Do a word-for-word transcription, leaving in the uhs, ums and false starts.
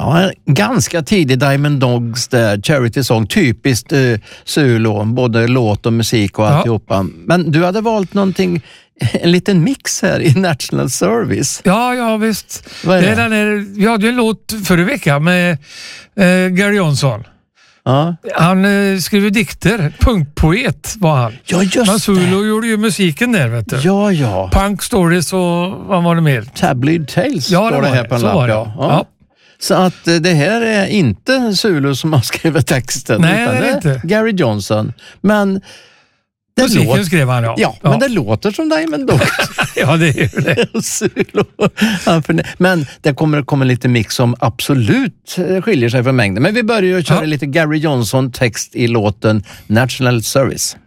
Ja, ganska tidig Diamond Dogs där, Charity Song, typiskt eh, Zulu, både låt och musik och Ja. alltihopa. Men du hade valt någonting, en liten mix här i National Service. Ja, ja visst. Vad är det? det? Den är, vi hade ju en låt förra veckan med eh, Gary Johnson. Ja, Han eh, skrev dikter, punkpoet var han. ja just Men det. Zulu gjorde ju musiken där, vet du. Ja, ja. Punk Stories och vad var det mer? Tabloid Tales Ja, det står det var här det. på en Så lapp. var det. Ja. Ja. Ja. Så att eh, det här är inte Zulu som har skrivit texten. Nej, utan det är inte. Gary Johnson. Men det, Musiken låter, skrev han, ja. ja, men det låter som Diamond Dogs. ja, det är ju det. Zulu. Ja, för det- Men det kommer komma lite mix som absolut eh, skiljer sig från mängden. Men vi börjar ju köra Ja. lite Gary Johnson text i låten National Service.